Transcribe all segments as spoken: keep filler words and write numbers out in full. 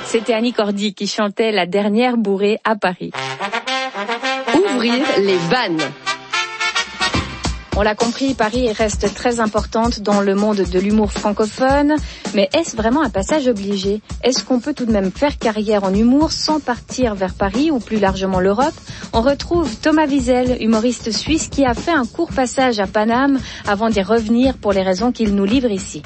C'était Annie Cordy qui chantait La dernière bourrée à Paris. Ouvrir les vannes. On l'a compris, Paris reste très importante dans le monde de l'humour francophone. Mais est-ce vraiment un passage obligé ? Est-ce qu'on peut tout de même faire carrière en humour sans partir vers Paris ou plus largement l'Europe ? On retrouve Thomas Wiesel, humoriste suisse, qui a fait un court passage à Paname avant d'y revenir pour les raisons qu'il nous livre ici.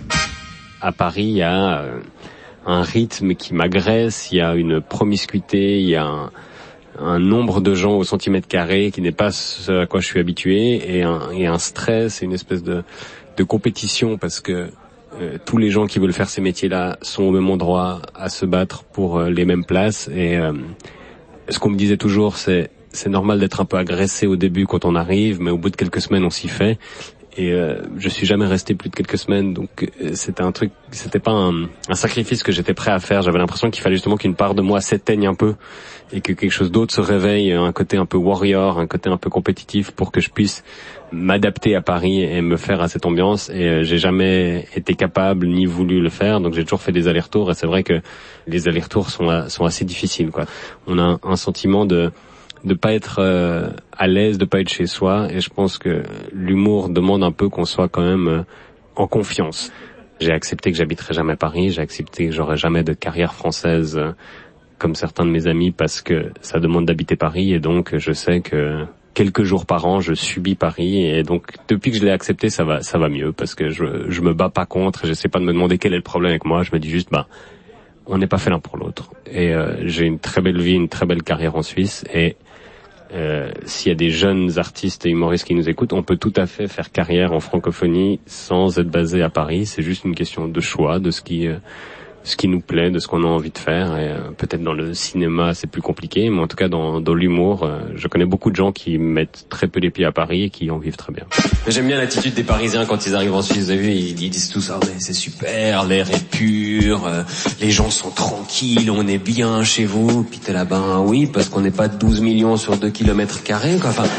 À Paris, il y a un rythme qui m'agresse, il y a une promiscuité, il y a un... un nombre de gens au centimètre carré qui n'est pas ce à quoi je suis habitué, et un, et un stress et une espèce de, de compétition parce que euh, tous les gens qui veulent faire ces métiers-là sont au même endroit à se battre pour euh, les mêmes places. Et euh, ce qu'on me disait toujours, c'est c'est normal d'être un peu agressé au début quand on arrive, mais au bout de quelques semaines on s'y fait. Et euh, je suis jamais resté plus de quelques semaines, donc euh, c'était un truc, c'était pas un, un sacrifice que j'étais prêt à faire. J'avais l'impression qu'il fallait justement qu'une part de moi s'éteigne un peu et que quelque chose d'autre se réveille, un côté un peu warrior, un côté un peu compétitif, pour que je puisse m'adapter à Paris et me faire à cette ambiance. Et euh, j'ai jamais été capable ni voulu le faire, donc j'ai toujours fait des allers-retours. Et c'est vrai que les allers-retours sont sont assez difficiles, quoi. On a un, un sentiment de de pas être euh, à l'aise, de pas être chez soi, et je pense que l'humour demande un peu qu'on soit quand même euh, en confiance. J'ai accepté que j'habiterais jamais à Paris, j'ai accepté que j'aurais jamais de carrière française euh, comme certains de mes amis, parce que ça demande d'habiter Paris, et donc je sais que quelques jours par an je subis Paris, et donc depuis que je l'ai accepté, ça va ça va mieux, parce que je je me bats pas contre, et j'essaie pas de me demander quel est le problème avec moi, je me dis juste bah on n'est pas fait l'un pour l'autre. Et euh, j'ai une très belle vie, une très belle carrière en Suisse, et Euh, s'il y a des jeunes artistes et humoristes qui nous écoutent, on peut tout à fait faire carrière en francophonie sans être basé à Paris. C'est juste une question de choix, de ce qui euh, ce qui nous plaît, de ce qu'on a envie de faire. Et euh, peut-être dans le cinéma c'est plus compliqué, mais en tout cas dans, dans l'humour, euh, je connais beaucoup de gens qui mettent très peu les pieds à Paris et qui en vivent très bien. J'aime bien l'attitude des Parisiens quand ils arrivent en Suisse. Vous avez vu, ils, ils disent tous ah mais c'est super, l'air est pur, euh, les gens sont tranquilles, on est bien chez vous. Puis t'es là, ben oui, parce qu'on n'est pas douze millions sur deux kilomètres carrés, quoi. Enfin,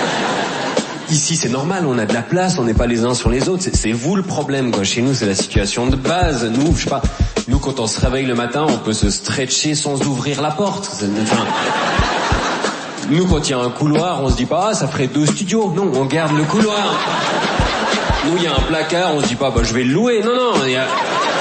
ici c'est normal, on a de la place, on n'est pas les uns sur les autres. C'est, c'est vous le problème, quoi. Chez nous c'est la situation de base. Nous, je sais pas. Nous, quand on se réveille le matin, on peut se stretcher sans ouvrir la porte. Enfin, nous, quand il y a un couloir, on se dit pas, ah, ça ferait deux studios. Non, on garde le couloir. Nous, il y a un placard, on se dit pas, bah, je vais le louer. Non, non, il y a...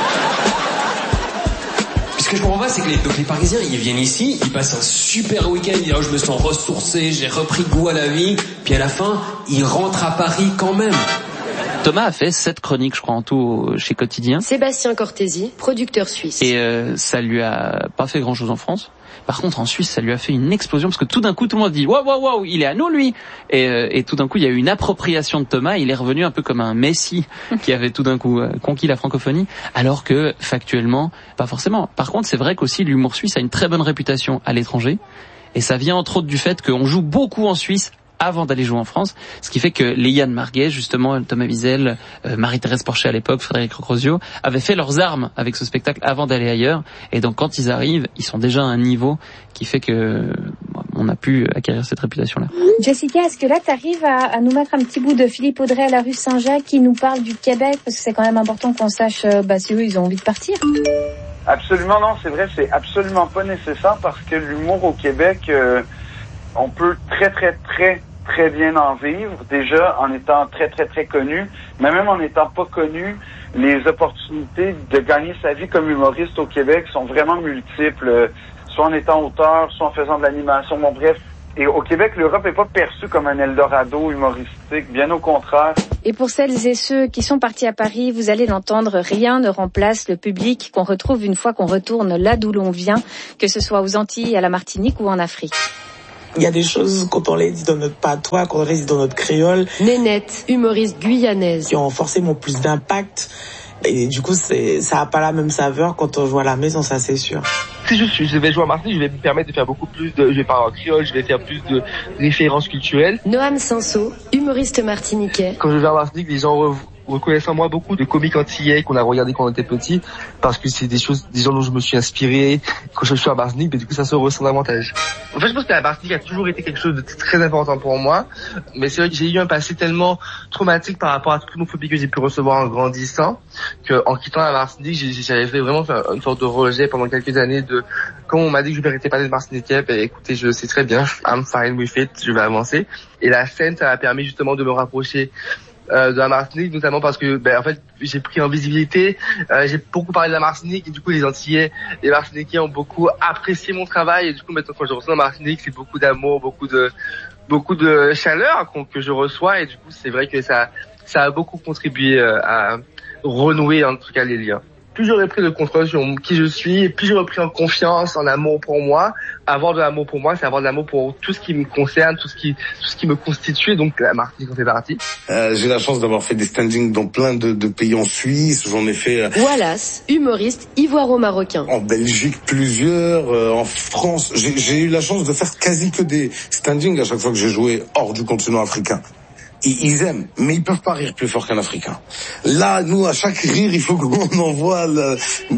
Ce que je comprends pas, c'est que les, donc les Parisiens, ils viennent ici, ils passent un super week-end, ils disent, oh, je me sens ressourcé, j'ai repris goût à la vie. Puis à la fin, ils rentrent à Paris quand même. Thomas a fait sept chroniques, je crois, en tout chez Quotidien. Sébastien Cortési, producteur suisse. Et euh, ça lui a pas fait grand-chose en France. Par contre, en Suisse, ça lui a fait une explosion, parce que tout d'un coup, tout le monde dit « Waouh, waouh, waouh, il est à nous, lui !» Et, euh, et tout d'un coup, il y a eu une appropriation de Thomas. Il est revenu un peu comme un messie qui avait tout d'un coup euh, conquis la francophonie, alors que, factuellement, pas forcément. Par contre, c'est vrai qu'aussi, l'humour suisse a une très bonne réputation à l'étranger. Et ça vient entre autres du fait qu'on joue beaucoup en Suisse avant d'aller jouer en France, ce qui fait que les Yann Marguet, justement, Thomas Wiesel, euh, Marie-Thérèse Porcher à l'époque, Frédéric Rocrosio, avaient fait leurs armes avec ce spectacle avant d'aller ailleurs, et donc quand ils arrivent, ils sont déjà à un niveau qui fait que on a pu acquérir cette réputation-là. Jessica, est-ce que là tu arrives à, à nous mettre un petit bout de Philippe Audrey à la rue Saint-Jacques qui nous parle du Québec, parce que c'est quand même important qu'on sache euh, bah, si eux ils ont envie de partir. Absolument non, c'est vrai, c'est absolument pas nécessaire, parce que l'humour au Québec, euh, on peut très très très très bien en vivre, déjà en étant très très très connu, mais même en n'étant pas connu, les opportunités de gagner sa vie comme humoriste au Québec sont vraiment multiples, soit en étant auteur, soit en faisant de l'animation, bon bref. Et au Québec, l'Europe n'est pas perçue comme un Eldorado humoristique, bien au contraire. Et pour celles et ceux qui sont partis à Paris, vous allez l'entendre, rien ne remplace le public qu'on retrouve une fois qu'on retourne là d'où l'on vient, que ce soit aux Antilles, à la Martinique ou en Afrique. Il y a des choses, quand on les dit dans notre patois, quand on les dit dans notre créole. Nénette, humoriste guyanaise. Qui ont forcément plus d'impact. Et du coup, c'est, ça n'a pas la même saveur quand on joue à la maison, ça c'est sûr. Si je, je vais jouer à Marseille, je vais me permettre de faire beaucoup plus de, je vais parler en créole, je vais faire plus de références culturelles. Noam Sanso, humoriste martiniquais. Quand je vais à Martinique, les gens rev- reconnaissent en moi beaucoup de comiques antillais qu'on a regardé quand on était petit, parce que c'est des choses, des gens dont je me suis inspiré quand je suis à Martinique, mais du coup ça se ressent davantage. En fait, je pense que la Martinique a toujours été quelque chose de très important pour moi, mais c'est vrai que j'ai eu un passé tellement traumatique par rapport à toute l'homophobie que j'ai pu recevoir en grandissant, que en quittant la Martinique, j'avais fait vraiment une sorte de rejet pendant quelques années de, quand on m'a dit que je ne méritais pas d'être Martiniquais, ben écoutez, je sais très bien, I'm fine with it, je vais avancer. Et la scène, ça m'a permis justement de me rapprocher euh, de la Martinique, notamment parce que, ben en fait, j'ai pris en visibilité, euh, j'ai beaucoup parlé de la Martinique, et du coup les Antillais, les Martiniquais ont beaucoup apprécié mon travail, et du coup maintenant quand je reçois la Martinique, c'est beaucoup d'amour, beaucoup de beaucoup de chaleur que je reçois, et du coup c'est vrai que ça ça a beaucoup contribué euh, à renouer en tout cas les liens. Plus j'aurais pris de contrôle sur qui je suis, plus j'aurais pris en confiance, en amour pour moi. Avoir de l'amour pour moi, c'est avoir de l'amour pour tout ce qui me concerne, tout ce qui, tout ce qui me constitue. Donc la Martinique en fait partie. Euh, j'ai la chance d'avoir fait des standings dans plein de, de pays en Suisse. J'en ai fait. Euh, Wallace, humoriste ivoiro-marocain. En Belgique plusieurs, euh, en France. J'ai, j'ai eu la chance de faire quasi que des standings à chaque fois que j'ai joué hors du continent africain. Ils aiment, mais ils peuvent pas rire plus fort qu'un Africain. Là, nous, à chaque rire, il faut qu'on envoie le,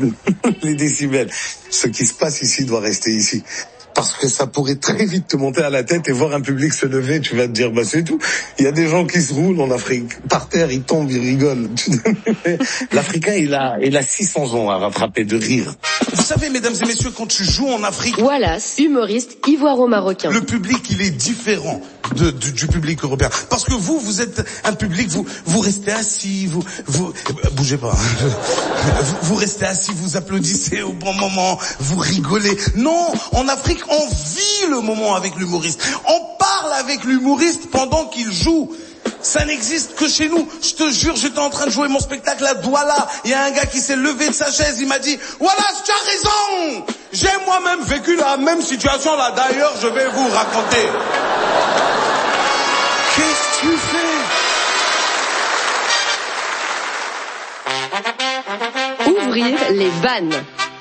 les décibels. Ce qui se passe ici doit rester ici. Parce que ça pourrait très vite te monter à la tête et voir un public se lever, tu vas te dire, bah c'est tout. Il y a des gens qui se roulent en Afrique. Par terre, ils tombent, ils rigolent. L'Africain, il a, il a six cents ans à rattraper de rire. Vous savez, mesdames et messieurs, quand tu joues en Afrique... Wallace, humoriste ivoiro-marocain. Le public, il est différent de, de, du public européen. Parce que vous, vous êtes un public, vous, vous restez assis, vous, vous, bougez pas. Vous, vous restez assis, vous applaudissez au bon moment, vous rigolez. Non, en Afrique, on vit le moment avec l'humoriste. On parle avec l'humoriste pendant qu'il joue. Ça n'existe que chez nous. Je te jure, j'étais en train de jouer mon spectacle à Douala. Il y a un gars qui s'est levé de sa chaise. Il m'a dit, voilà, tu as raison. J'ai moi-même vécu la même situation là. D'ailleurs, je vais vous raconter. Qu'est-ce que tu fais? Ouvrir les vannes.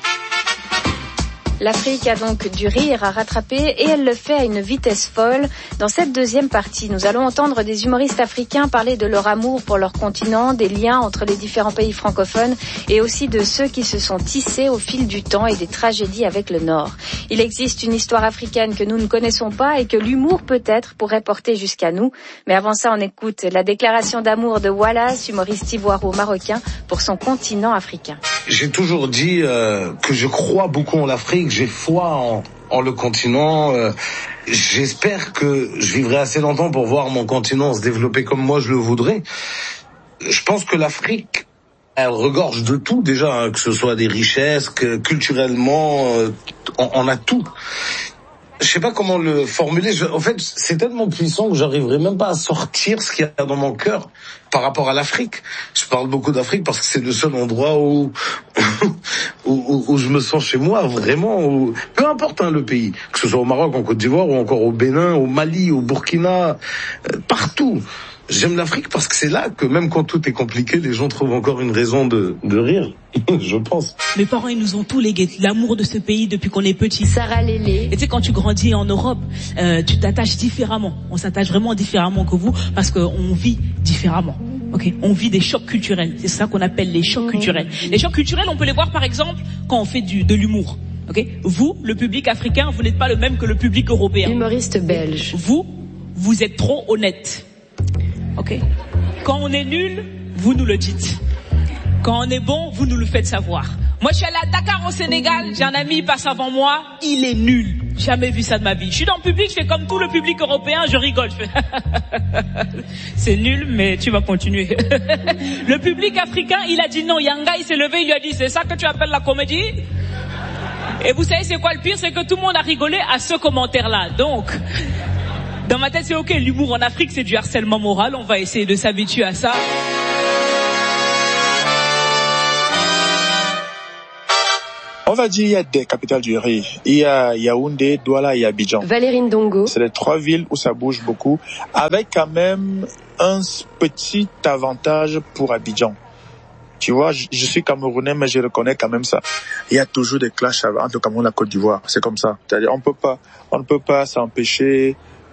L'Afrique a donc du rire à rattraper et elle le fait à une vitesse folle. Dans cette deuxième partie, nous allons entendre des humoristes africains parler de leur amour pour leur continent, des liens entre les différents pays francophones et aussi de ceux qui se sont tissés au fil du temps et des tragédies avec le Nord. Il existe une histoire africaine que nous ne connaissons pas et que l'humour peut-être pourrait porter jusqu'à nous. Mais avant ça, on écoute la déclaration d'amour de Wallace, humoriste ivoiro-marocain, pour son continent africain. J'ai toujours dit euh, que je crois beaucoup en l'Afrique, j'ai foi en, en le continent. Euh, j'espère que je vivrai assez longtemps pour voir mon continent se développer comme moi je le voudrais. Je pense que l'Afrique, elle regorge de tout déjà, hein, que ce soit des richesses, que culturellement, euh, on, on a tout. Je sais pas comment le formuler. Je, en fait, c'est tellement puissant que j'arriverai même pas à sortir ce qu'il y a dans mon cœur par rapport à l'Afrique. Je parle beaucoup d'Afrique parce que c'est le seul endroit où où, où, où je me sens chez moi, vraiment. Où, peu importe hein, le pays, que ce soit au Maroc, en Côte d'Ivoire ou encore au Bénin, au Mali, au Burkina, euh, partout. J'aime l'Afrique parce que c'est là que même quand tout est compliqué, les gens trouvent encore une raison de, de rire, je pense. Mes parents, ils nous ont tout légué, l'amour de ce pays depuis qu'on est petit. Sarah Lélé. Et tu sais, quand tu grandis en Europe, euh, tu t'attaches différemment. On s'attache vraiment différemment que vous parce qu'on vit différemment. Ok, on vit des chocs culturels. C'est ça qu'on appelle les chocs mmh. culturels. Les chocs culturels, on peut les voir par exemple quand on fait du, de l'humour. Ok, vous, le public africain, vous n'êtes pas le même que le public européen. Humoriste belge. Vous, vous êtes trop honnête. Ok. Quand on est nul, vous nous le dites. Quand on est bon, vous nous le faites savoir. Moi, je suis allé à Dakar au Sénégal. J'ai un ami, il passe avant moi. Il est nul. Jamais vu ça de ma vie. Je suis dans le public, je fais comme tout le public européen, je rigole. Je fais c'est nul, mais tu vas continuer. Le public africain, il a dit non. Yanga, il s'est levé, il lui a dit, c'est ça que tu appelles la comédie? Et vous savez, c'est quoi le pire? C'est que tout le monde a rigolé à ce commentaire-là. Donc... dans ma tête, c'est ok, l'humour en Afrique, c'est du harcèlement moral. On va essayer de s'habituer à ça. On va dire, il y a des capitales du rire. Il y a Yaoundé, Douala et Abidjan. Valérie Ndongo. C'est les trois villes où ça bouge beaucoup, avec quand même un petit avantage pour Abidjan. Tu vois, je, je suis Camerounais, mais je reconnais quand même ça. Il y a toujours des clashs entre le Cameroun et la Côte d'Ivoire. C'est comme ça. C'est-à-dire, on peut pas, on ne peut pas s'empêcher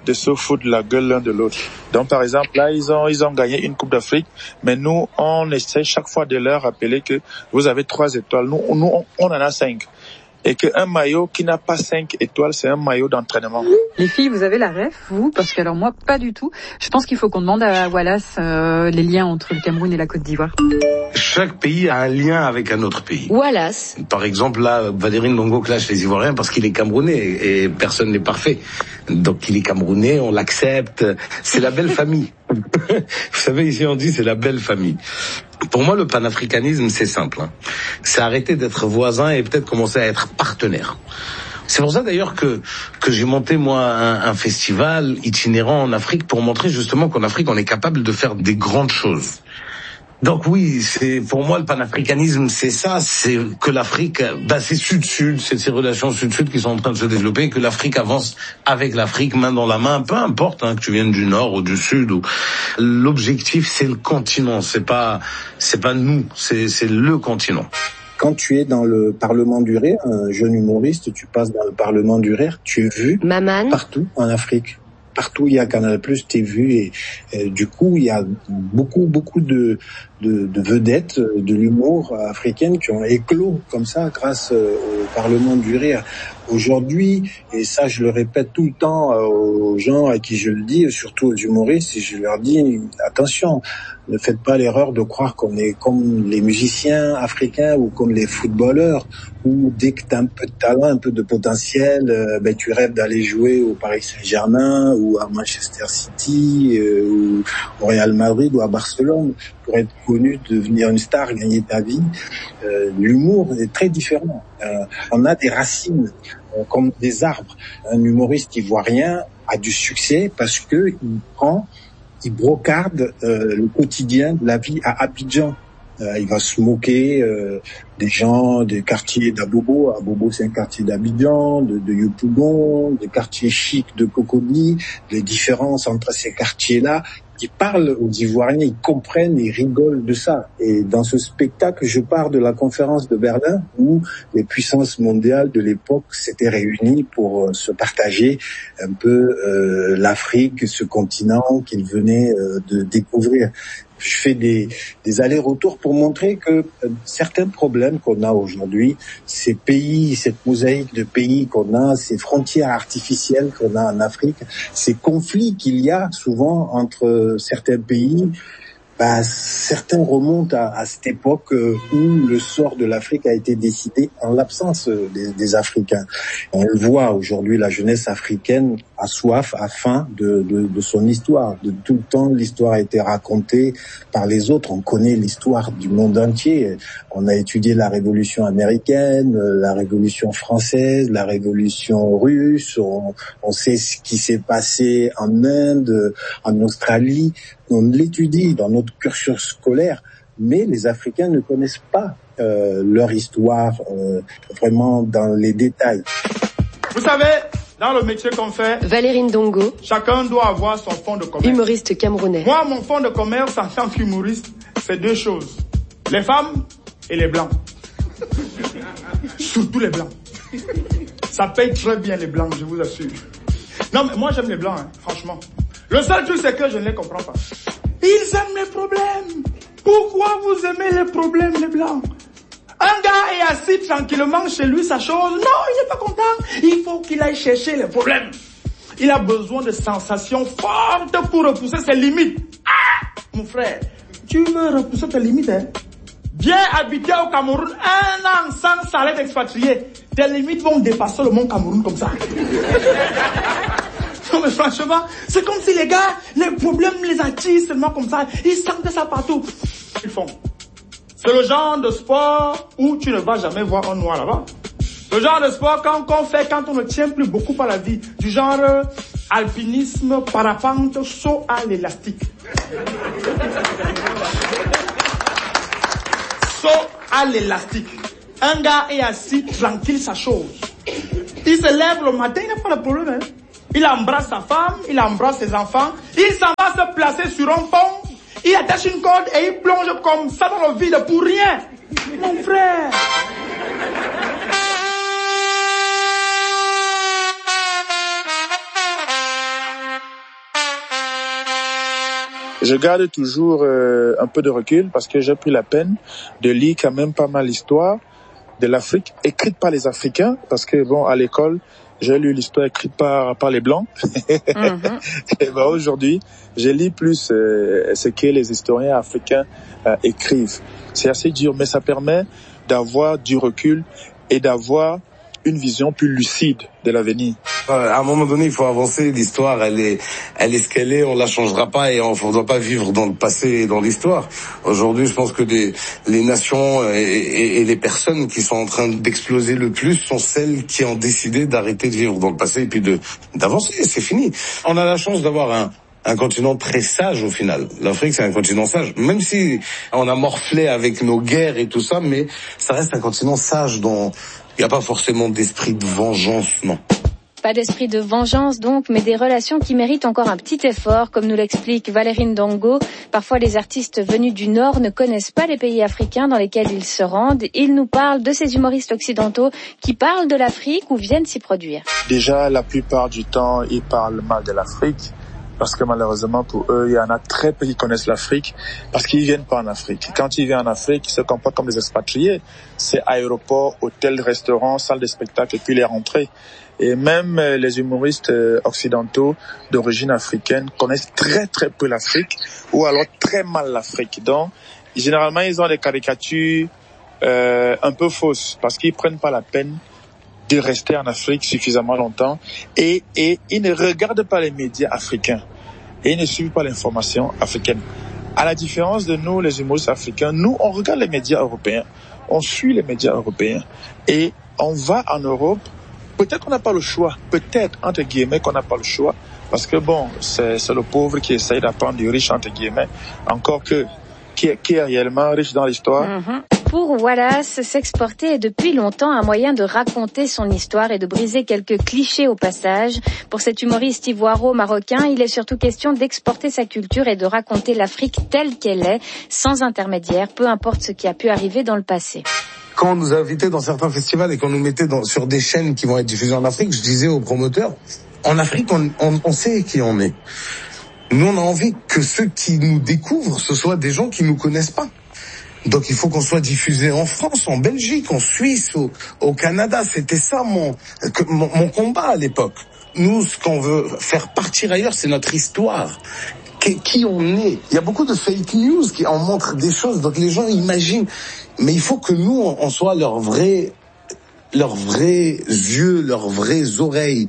de se foutre la gueule l'un de l'autre. Donc par exemple, là ils ont ils ont gagné une Coupe d'Afrique, mais nous on essaie chaque fois de leur rappeler que vous avez trois étoiles, nous, nous on, on en a cinq. Et qu'un maillot qui n'a pas cinq étoiles, c'est un maillot d'entraînement. Les filles, vous avez la ref, vous? Parce que alors moi, pas du tout. Je pense qu'il faut qu'on demande à Wallace euh, les liens entre le Cameroun et la Côte d'Ivoire. Chaque pays a un lien avec un autre pays. Wallace. Par exemple, là, Valérie Ndongo clash les Ivoiriens parce qu'il est Camerounais et personne n'est parfait. Donc il est Camerounais, on l'accepte. C'est la belle famille. Vous savez, ici on dit c'est la belle famille. Pour moi, le panafricanisme, c'est simple. Hein. C'est arrêter d'être voisin et peut-être commencer à être partenaire. C'est pour ça d'ailleurs que que j'ai monté moi un, un festival itinérant en Afrique pour montrer justement qu'en Afrique on est capable de faire des grandes choses. Donc oui, c'est pour moi le panafricanisme, c'est ça, c'est que l'Afrique, bah c'est sud-sud, c'est ces relations sud-sud qui sont en train de se développer, que l'Afrique avance avec l'Afrique, main dans la main, peu importe hein, que tu viennes du nord ou du sud. Ou l'objectif c'est le continent, c'est pas c'est pas nous, c'est c'est le continent. Quand tu es dans le Parlement du Rire, un jeune humoriste, tu passes dans le Parlement du Rire, tu es vu Maman. Partout en Afrique. Partout il y a Canal+, t'es vu et, et du coup il y a beaucoup beaucoup de, de de vedettes de l'humour africaine qui ont éclos comme ça grâce au Parlement du Rire. Aujourd'hui, et ça je le répète tout le temps aux gens à qui je le dis, surtout aux humoristes, et je leur dis attention, ne faites pas l'erreur de croire qu'on est comme les musiciens africains ou comme les footballeurs où dès que tu as un peu de talent, un peu de potentiel, euh, ben tu rêves d'aller jouer au Paris Saint-Germain ou à Manchester City euh, ou au Real Madrid ou à Barcelone pour être connu, devenir une star, gagner ta vie. Euh, l'humour est très différent. Euh, on a des racines euh, comme des arbres. Un humoriste ivoirien a du succès parce que il prend, il brocarde euh, le quotidien de la vie à Abidjan. Euh, il va se moquer euh, des gens des quartiers d'Abobo. Abobo, c'est un quartier d'Abidjan, de, de Yopougon, des quartiers chics de Cocody, les différences entre ces quartiers-là. Ils parlent aux Ivoiriens, ils comprennent, ils rigolent de ça. Et dans ce spectacle, je pars de la conférence de Berlin où les puissances mondiales de l'époque s'étaient réunies pour euh, se partager un peu euh, l'Afrique, ce continent qu'ils venaient euh, de découvrir. Je fais des, des allers-retours pour montrer que euh, certains problèmes qu'on a aujourd'hui, ces pays, cette mosaïque de pays qu'on a, ces frontières artificielles qu'on a en Afrique, ces conflits qu'il y a souvent entre certains pays, bah, certains remontent à, à cette époque euh, où le sort de l'Afrique a été décidé en l'absence euh, des, des Africains. On le voit aujourd'hui, la jeunesse africaine a soif, a faim de, de, de son histoire. De tout le temps, l'histoire a été racontée par les autres. On connaît l'histoire du monde entier. On a étudié la Révolution américaine, la Révolution française, la Révolution russe. On, on sait ce qui s'est passé en Inde, en Australie. On l'étudie dans notre cursus scolaire, mais les Africains ne connaissent pas euh, leur histoire euh, vraiment dans les détails. Vous savez, dans le métier qu'on fait, Valérie Ndongo, chacun doit avoir son fonds de commerce. Humoriste camerounais. Moi, mon fonds de commerce en tant qu'humoriste, c'est deux choses. Les femmes et les blancs. Surtout les blancs. Ça paye très bien les blancs, je vous assure. Non, mais moi j'aime les blancs, hein, franchement. Le seul truc, c'est que je ne les comprends pas. Ils aiment les problèmes. Pourquoi vous aimez les problèmes, les blancs? Un gars est assis tranquillement chez lui, sa chose. Non, il n'est pas content. Il faut qu'il aille chercher les problèmes. Il a besoin de sensations fortes pour repousser ses limites. Ah, mon frère, tu veux repousser tes limites, hein? Viens habiter au Cameroun un an sans salaire d'expatrié. Tes limites vont dépasser le monde Cameroun comme ça. Non mais franchement, c'est comme si les gars, les problèmes les attirent seulement comme ça. Ils sentent ça partout. Ils font. C'est le genre de sport où tu ne vas jamais voir un noir là-bas. Le genre de sport qu'on, qu'on fait quand on ne tient plus beaucoup à la vie. Du genre euh, alpinisme, parapente, saut à l'élastique. Saut à l'élastique. Un gars est assis tranquille sa chose. Il se lève le matin, il n'a pas de problème. Hein. Il embrasse sa femme, il embrasse ses enfants. Il s'en va se placer sur un pont. Il attache une corde et il plonge comme ça dans le vide pour rien. Mon frère. je garde toujours euh, un peu de recul parce que j'ai pris la peine de lire quand même pas mal l'histoire de l'Afrique, écrite par les Africains, parce que bon, à l'école, j'ai lu l'histoire écrite par par les Blancs. Mm-hmm. Et ben aujourd'hui, je lis plus euh, ce que les historiens africains euh, écrivent. C'est assez dur, mais ça permet d'avoir du recul et d'avoir une vision plus lucide de l'avenir. Euh, à un moment donné, il faut avancer. L'histoire, elle est, elle est ce qu'elle est. On la changera pas et on ne doit pas vivre dans le passé et dans l'histoire. Aujourd'hui, je pense que les, les nations et, et, et les personnes qui sont en train d'exploser le plus sont celles qui ont décidé d'arrêter de vivre dans le passé et puis de d'avancer. C'est fini. On a la chance d'avoir un un continent très sage au final. L'Afrique, c'est un continent sage. Même si on a morflé avec nos guerres et tout ça, mais ça reste un continent sage dont il n'y a pas forcément d'esprit de vengeance, non. Pas d'esprit de vengeance donc, mais des relations qui méritent encore un petit effort, comme nous l'explique Valérie Ndongo. Parfois, les artistes venus du Nord ne connaissent pas les pays africains dans lesquels ils se rendent. Ils nous parlent de ces humoristes occidentaux qui parlent de l'Afrique ou viennent s'y produire. Déjà, la plupart du temps, ils parlent mal de l'Afrique. Parce que malheureusement pour eux, il y en a très peu qui connaissent l'Afrique parce qu'ils viennent pas en Afrique. Quand ils viennent en Afrique, ils se comportent comme des expatriés. C'est aéroport, hôtel, restaurant, salle de spectacle et puis les rentrées. Et même les humoristes occidentaux d'origine africaine connaissent très très peu l'Afrique ou alors très mal l'Afrique. Donc, généralement, ils ont des caricatures euh, un peu fausses parce qu'ils prennent pas la peine de rester en Afrique suffisamment longtemps et, et ils ne regardent pas les médias africains et ils ne suivent pas l'information africaine. À la différence de nous, les humoristes africains, nous, on regarde les médias européens, on suit les médias européens et on va en Europe. Peut-être qu'on n'a pas le choix, peut-être, entre guillemets, qu'on n'a pas le choix, parce que bon, c'est, c'est le pauvre qui essaye d'apprendre du riche, entre guillemets, encore que, qui est, qui est réellement riche dans l'histoire. Mm-hmm. Pour Wallace, s'exporter est depuis longtemps un moyen de raconter son histoire et de briser quelques clichés au passage. Pour cet humoriste ivoiro-marocain, il est surtout question d'exporter sa culture et de raconter l'Afrique telle qu'elle est, sans intermédiaire, peu importe ce qui a pu arriver dans le passé. Quand on nous invitait dans certains festivals et qu'on nous mettait dans, sur des chaînes qui vont être diffusées en Afrique, je disais aux promoteurs, en Afrique, on, on, on sait qui on est. Nous, on a envie que ceux qui nous découvrent, ce soient des gens qui nous connaissent pas. Donc il faut qu'on soit diffusé en France, en Belgique, en Suisse, au, au Canada. C'était ça mon, mon, mon combat à l'époque. Nous, ce qu'on veut faire partir ailleurs, c'est notre histoire. Qui, qui on est. Il y a beaucoup de fake news qui en montrent des choses, donc les gens imaginent. Mais il faut que nous, on, on soit leurs vrais, leurs vrais yeux, leurs vraies oreilles,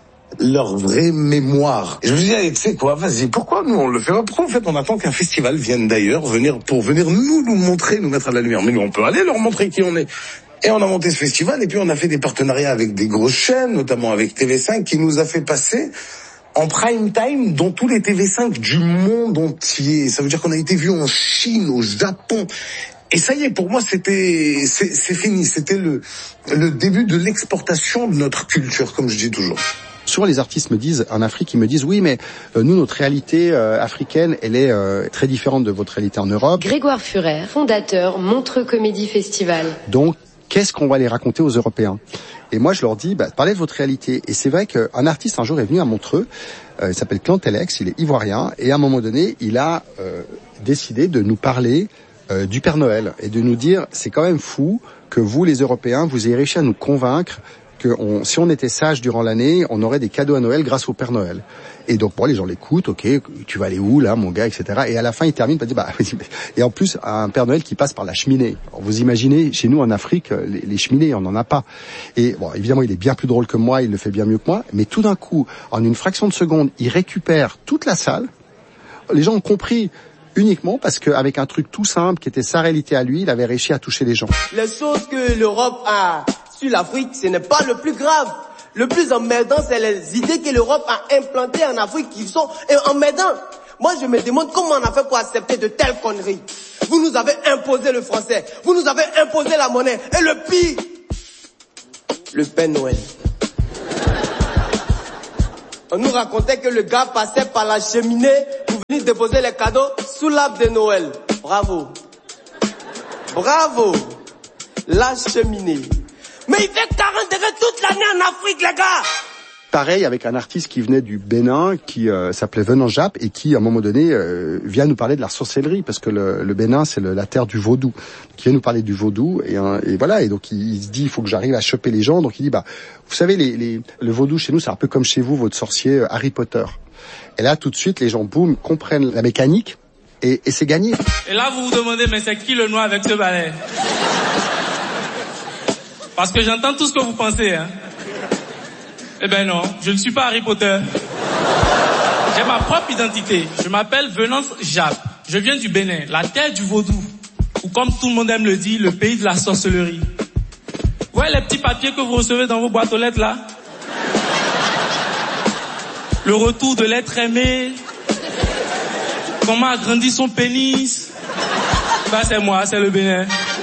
leur vraie mémoire. Et je me disais, tu sais quoi, vas-y, pourquoi nous on le fait pas? Pourquoi en fait on attend qu'un festival vienne d'ailleurs venir pour venir nous nous montrer, nous mettre à la lumière? Mais nous on peut aller leur montrer qui on est. Et on a monté ce festival et puis on a fait des partenariats avec des grosses chaînes, notamment avec T V cinq, qui nous a fait passer en prime time dans tous les T V cinq du monde entier. Ça veut dire qu'on a été vu en Chine, au Japon. Et ça y est, pour moi, c'était, c'est, c'est fini. C'était le, le début de l'exportation de notre culture, comme je dis toujours. Souvent les artistes me disent, en Afrique, ils me disent, oui, mais euh, nous, notre réalité euh, africaine, elle est euh, très différente de votre réalité en Europe. Grégoire Furer, fondateur Montreux Comédie Festival. Donc, qu'est-ce qu'on va les raconter aux Européens? Et moi, je leur dis, bah, parlez de votre réalité. Et c'est vrai qu'un artiste, un jour, est venu à Montreux, euh, il s'appelle Clantelex, il est ivoirien, et à un moment donné, il a euh, décidé de nous parler euh, du Père Noël, et de nous dire, c'est quand même fou que vous, les Européens, vous ayez réussi à nous convaincre que on, si on était sage durant l'année, on aurait des cadeaux à Noël grâce au Père Noël. Et donc, bon, les gens l'écoutent, ok, tu vas aller où, là, mon gars, et cetera. Et à la fin, il termine par dire, bah, et en plus, un Père Noël qui passe par la cheminée. Alors, vous imaginez, chez nous, en Afrique, les, les cheminées, on n'en a pas. Et bon, évidemment, il est bien plus drôle que moi, il le fait bien mieux que moi, mais tout d'un coup, en une fraction de seconde, il récupère toute la salle. Les gens ont compris uniquement parce qu'avec un truc tout simple, qui était sa réalité à lui, il avait réussi à toucher les gens. Les choses que l'Europe a sur l'Afrique, ce n'est pas le plus grave. Le plus emmerdant, c'est les idées que l'Europe a implantées en Afrique qui sont emmerdantes. Moi, je me demande comment on a fait pour accepter de telles conneries. Vous nous avez imposé le français, vous nous avez imposé la monnaie, et le pire, le Père Noël. On nous racontait que le gars passait par la cheminée pour venir déposer les cadeaux sous l'arbre de Noël. Bravo. Bravo. La cheminée. Mais il fait quarante degrés toute l'année en Afrique, les gars. pareil avec un artiste qui venait du Bénin, qui euh, s'appelait Venant Jap, et qui, à un moment donné, euh, vient nous parler de la sorcellerie, parce que le, le Bénin, c'est le, la terre du vaudou. Qui vient nous parler du vaudou, et, euh, et voilà. Et donc, il, il se dit, il faut que j'arrive à choper les gens. Donc, il dit, bah, vous savez, les, les, le vaudou chez nous, c'est un peu comme chez vous, votre sorcier euh, Harry Potter. Et là, tout de suite, les gens, boum, comprennent la mécanique, et, et c'est gagné. Et là, vous vous demandez, mais c'est qui le noir avec ce balai? Parce que j'entends tout ce que vous pensez, hein. Eh ben non, je ne suis pas Harry Potter. J'ai ma propre identité. Je m'appelle Venance Jap. Je viens du Bénin, la terre du vaudou. Ou comme tout le monde aime le dire, le pays de la sorcellerie. Vous voyez les petits papiers que vous recevez dans vos boîtes aux lettres là? Le retour de l'être aimé. Comment agrandir son pénis? Bah c'est moi, c'est le Bénin.